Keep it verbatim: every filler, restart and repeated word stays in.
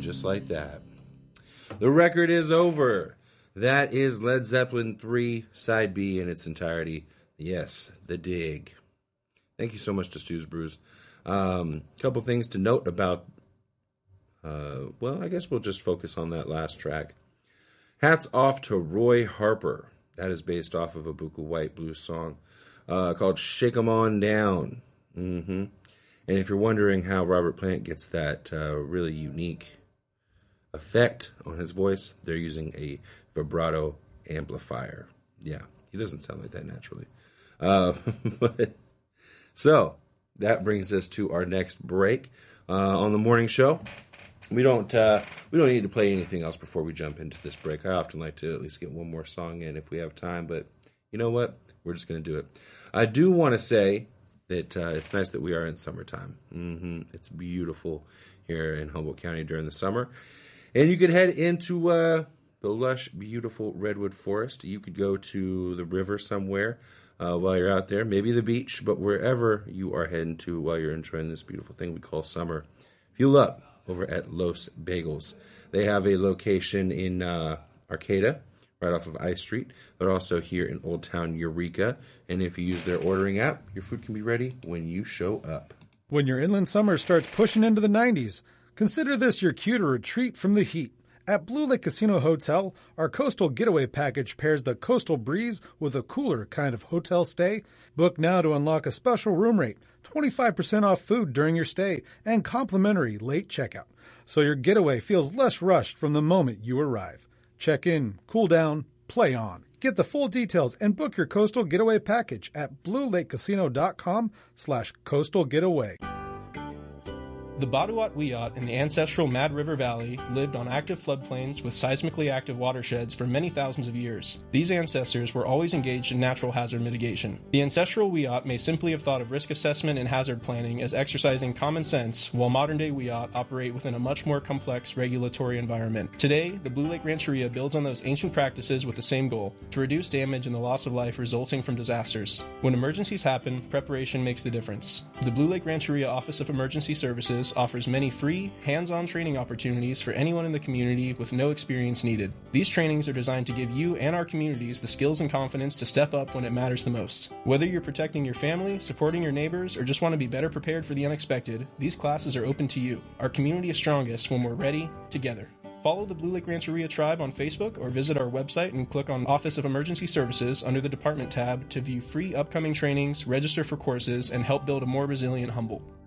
just like that. The record is over. That is Led Zeppelin three, Side B in its entirety. Yes, The Dig. Thank you so much to Stu's Brews. A um, couple things to note about, uh, well, I guess we'll just focus on that last track. Hats off to Roy Harper. That is based off of a Bucca White blues song uh, called Shake 'Em On Down. Mm-hmm. And if you're wondering how Robert Plant gets that uh, really unique effect on his voice, they're using a vibrato amplifier. Yeah, he doesn't sound like that naturally. Uh, but, so that brings us to our next break uh, on the morning show. We don't uh, we don't need to play anything else before we jump into this break. I often like to at least get one more song in if we have time, but you know what? We're just going to do it. I do want to say that uh, it's nice that we are in summertime. Mm-hmm. It's beautiful here in Humboldt County during the summer. And you could head into uh, the lush, beautiful redwood forest. You could go to the river somewhere uh, while you're out there, maybe the beach, but wherever you are heading to while you're enjoying this beautiful thing we call summer, fuel up over at Los Bagels. They have a location in uh, Arcata, right off of I Street. They're also here in Old Town Eureka. And if you use their ordering app, your food can be ready when you show up. When your inland summer starts pushing into the nineties, consider this your cue to retreat from the heat. At Blue Lake Casino Hotel, our Coastal Getaway Package pairs the coastal breeze with a cooler kind of hotel stay. Book now to unlock a special room rate, twenty-five percent off food during your stay, and complimentary late checkout, so your getaway feels less rushed from the moment you arrive. Check in, cool down, play on. Get the full details and book your Coastal Getaway Package at bluelakecasino.com slash coastal getaway. The Baduat Wiyot in the ancestral Mad River Valley lived on active floodplains with seismically active watersheds for many thousands of years. These ancestors were always engaged in natural hazard mitigation. The ancestral Wiyot may simply have thought of risk assessment and hazard planning as exercising common sense, while modern-day Wiyot operate within a much more complex regulatory environment. Today, the Blue Lake Rancheria builds on those ancient practices with the same goal: to reduce damage and the loss of life resulting from disasters. When emergencies happen, preparation makes the difference. The Blue Lake Rancheria Office of Emergency Services offers many free, hands-on training opportunities for anyone in the community with no experience needed. These trainings are designed to give you and our communities the skills and confidence to step up when it matters the most. Whether you're protecting your family, supporting your neighbors, or just want to be better prepared for the unexpected, these classes are open to you. Our community is strongest when we're ready, together. Follow the Blue Lake Rancheria Tribe on Facebook or visit our website and click on Office of Emergency Services under the Department tab to view free upcoming trainings, register for courses, and help build a more resilient Humboldt.